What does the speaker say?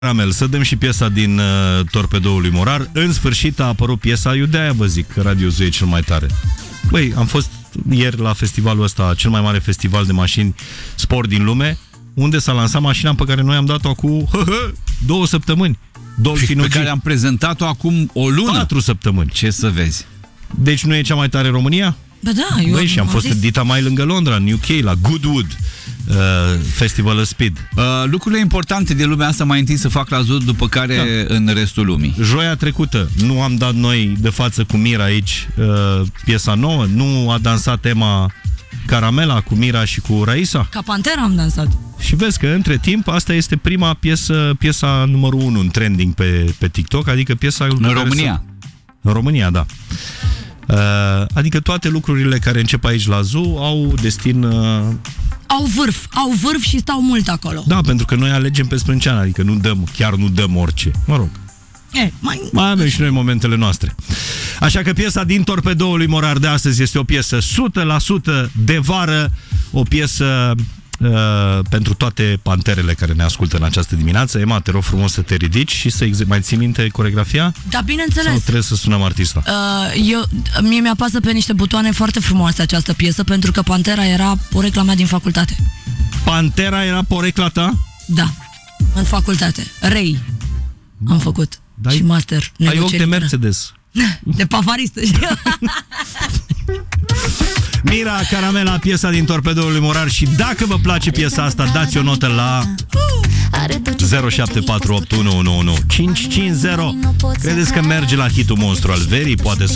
Caramel, să dăm și piesa din Torpedoul lui Morar. În sfârșit a apărut piesa, eu de-aia vă zic că Radio Zoo e cel mai tare. Băi, am fost ieri la festivalul ăsta, cel mai mare festival de mașini sport din lume, unde s-a lansat mașina pe care noi am dat-o acum 2 săptămâni. Dolphin pe care am prezentat-o acum o lună. 4 săptămâni. Ce să vezi? Deci nu e cea mai tare în România? Bă, da, eu Băi, și am fost în dita mai lângă Londra, în UK, la Goodwood Festival Speed. Lucrurile importante de lumea asta mai întâi să fac la Zoo, după care în restul lumii. Joia trecută nu am dat noi de față cu Mira aici piesa nouă? Nu a dansat Emma Caramela cu Mira și cu Raisa? Ca Pantera am dansat. Și vezi că între timp asta este prima piesa numărul 1 în trending pe TikTok, adică piesa în România. În România, da. Adică toate lucrurile care încep aici la Zoo au destin... Au vârf și stau mult acolo. Da, pentru că noi alegem pe sprânceană, adică chiar nu dăm orice. Mă rog. Mai avem și noi momentele noastre. Așa că piesa din Torpedoul lui Morar de astăzi este o piesă 100% de vară, o piesă pentru toate panterele care ne ascultă în această dimineață. Emma, te rog frumos să te ridici și să mai ții minte coreografia? Da, bineînțeles. Sau trebuie să sunăm artista? Mie mi-apasă pe niște butoane foarte frumoase această piesă, pentru că Pantera era porecla mea din facultate. Pantera era porecla ta? Da, în facultate. Rei am făcut. Și master. Ai ochi de Mercedes. De pavaristă. Mira Caramela, piesa din Torpedoul lui Morar. Și dacă vă place piesa asta, dați o notă la 0748111550. Credeți că merge la hitul monstru al verii? Poate